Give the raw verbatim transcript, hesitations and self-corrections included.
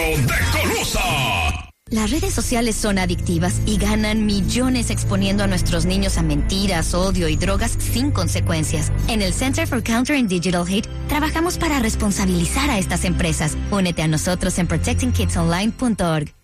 Decolusa. Las redes sociales son adictivas y ganan millones exponiendo a nuestros niños a mentiras, odio y drogas sin consecuencias. En el Center for Countering Digital Hate trabajamos para responsabilizar a estas empresas. Únete a nosotros en protecting kids online punto org.